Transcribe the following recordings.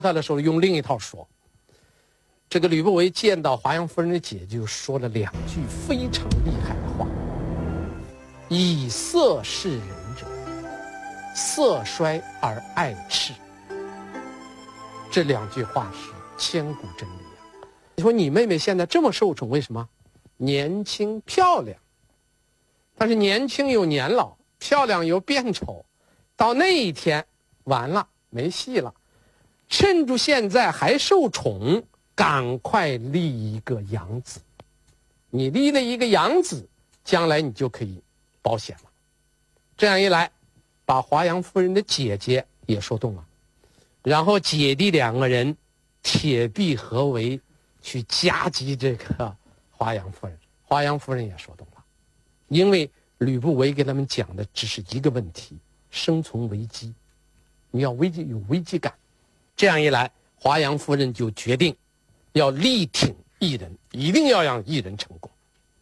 他的时候用另一套说。这个吕不韦见到华阳夫人的姐，就说了2句非常厉害的话：以色示人者，色衰而爱赤。这2句话是千古真理啊！你说你妹妹现在这么受宠，为什么？年轻漂亮，但是年轻有年老，漂亮有变丑，到那一天完了，没戏了。趁住现在还受宠，赶快立一个养子。你立了一个养子，将来你就可以保险了。这样一来，把华阳夫人的姐姐也说动了，然后姐弟2个人铁壁合围，去夹击这个华阳夫人。华阳夫人也说动了，因为吕不韦给他们讲的只是一个问题：生存危机，你要有危机感。这样一来，华阳夫人就决定要力挺异人，一定要让异人成功。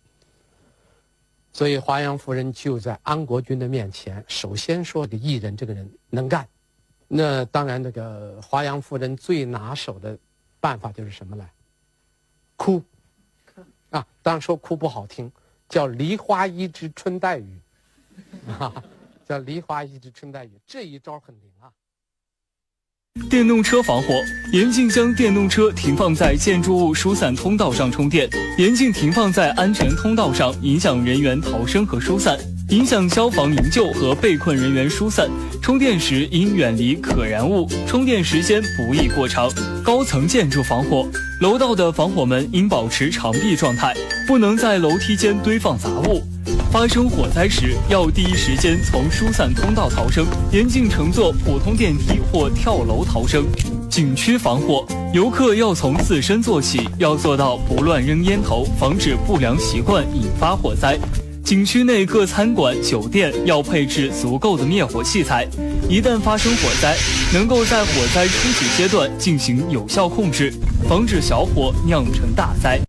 所以华阳夫人就在安国君的面前，首先说这个异人这个人能干。那当然，这个华阳夫人最拿手的办法就是什么呢？哭啊！当然说哭不好听，叫梨花一枝春带雨啊，叫梨花一枝春带雨，这一招很灵啊。 电动车防火，严禁将电动车停放在建筑物疏散通道上充电，严禁停放在安全通道上，影响人员逃生和疏散，影响消防营救和被困人员疏散。充电时应远离可燃物，充电时间不宜过长。高层建筑防火，楼道的防火门应保持长闭状态，不能在楼梯间堆放杂物。发生火灾时，要第一时间从疏散通道逃生，严禁乘坐普通电梯或跳楼逃生。景区防火，游客要从自身做起，要做到不乱扔烟头，防止不良习惯引发火灾。景区内各餐馆、酒店要配置足够的灭火器材，一旦发生火灾，能够在火灾初级阶段进行有效控制，防止小火酿成大灾。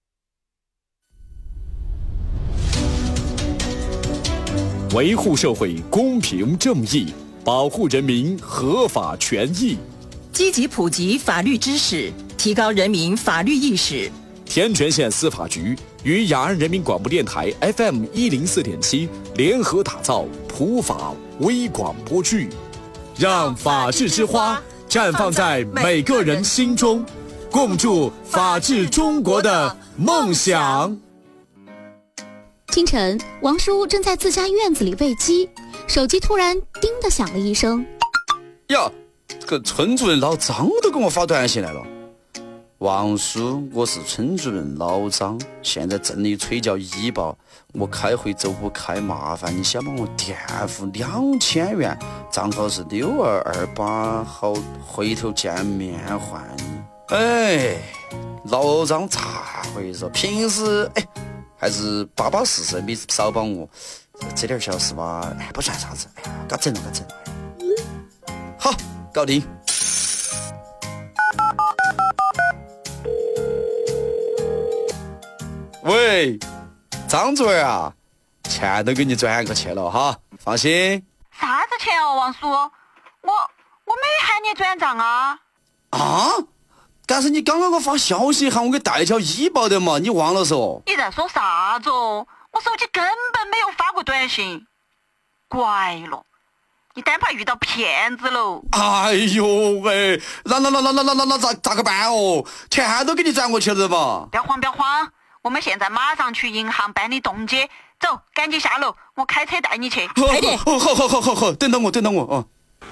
维护社会公平正义，保护人民合法权益， 积极普及法律知识，提高人民法律意识。 天全县司法局与雅安人民广播电台 FM104.7 联合打造普法微广播剧，让法治之花绽放在每个人心中，共筑法治中国的梦想。 清晨，王叔正在自家院子里喂鸡，手机突然叮的响了一声。 呀，这个村主任老张都给我发短信来了。王叔，我是村主任老张，现在镇里催缴医保，我开会走不开，麻烦你先帮我垫付2000元，账号是6228，好回头见面还你。哎，老张咋回事？平时还是巴巴适适，没少帮我，这点小事吧，不算啥子，搞整了。好，搞定。喂，张主任啊，钱都给你转过去了哈，放心。 啥子钱哦，王叔？我没喊你转账啊。 啊？但是你刚刚给我发消息喊我给代缴医保的嘛，你忘了嗦？ 你在说啥子哦？我手机根本没有发过短信。怪了，你单怕遇到骗子喽。 哎呦喂，那咋个办哦？钱都给你转过去了嘛。 不要慌，我们现在马上去银行办理冻结。走，赶紧下楼，我开车带你去。 快点。好，等等我啊。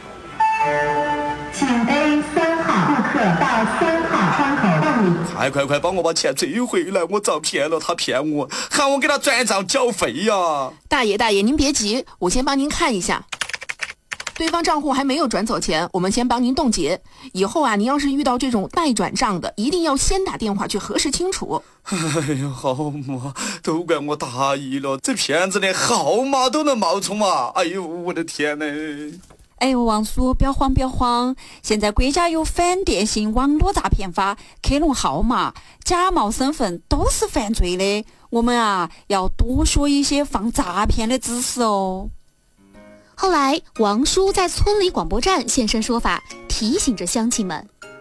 请背3号顾客到3号窗口办理。 快帮我把钱追回来，我遭骗了，他骗我，喊我给他转账缴费呀。 大爷您别急，我先帮您看一下。对方账户还没有转走钱，我们先帮您冻结。以后啊，您要是遇到这种待转账的，一定要先打电话去核实清楚。 哎呀，好嘛，都怪我大意了，这骗子连号码都能冒充嘛！哎呦，我的天哪！ 哎呦，王叔，不要慌，现在国家有反电信网络诈骗法，克隆号码、假冒身份都是犯罪的。我们啊，要多说一些防诈骗的知识哦。 后来，王叔在村里广播站现身说法，提醒着乡亲们。